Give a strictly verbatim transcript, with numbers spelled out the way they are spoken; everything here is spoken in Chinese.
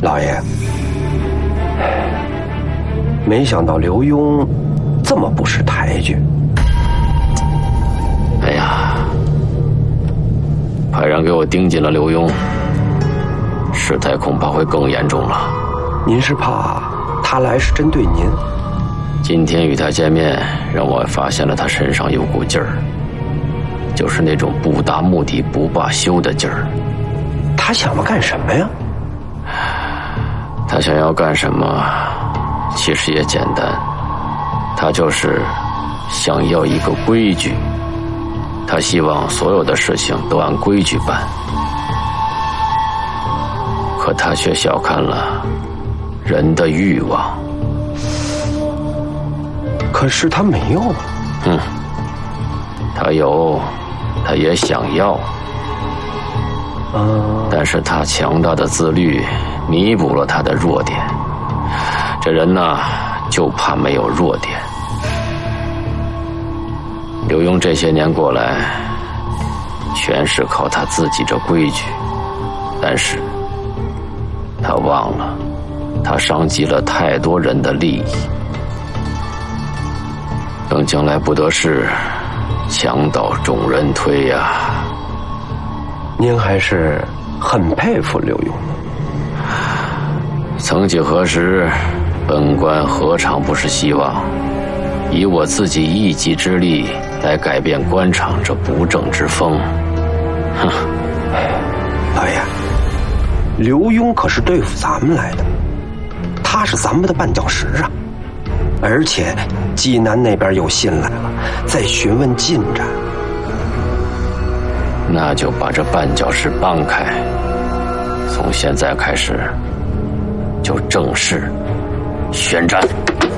老爷，没想到刘墉这么不识抬举。 哎呀，派人给我盯紧了刘墉，事态恐怕会更严重了。 您是怕他来是针对您？ 今天与他见面，让我发现了他身上有股劲儿，就是那种不达目的不罢休的劲儿。 他想要干什么呀？ 他想要干什么，其实也简单，他就是想要一个规矩。他希望所有的事情都按规矩办，可他却小看了人的欲望。 可是他没有啊。 嗯，他有，他也想要。 嗯， 但是他强大的自律弥补了他的弱点。这人呐，就怕没有弱点。刘墉这些年过来，全是靠他自己这规矩，但是他忘了，他伤及了太多人的利益。等将来不得势，墙倒众人推呀、啊。 您还是很佩服刘墉的。 曾几何时，本官何尝不是希望以我自己一己之力来改变官场这不正之风。哼， 老爷，刘墉可是对付咱们来的，他是咱们的绊脚石啊。而且济南那边有信来了，在询问进展。 那就把这绊脚石搬开，从现在开始就正式宣战。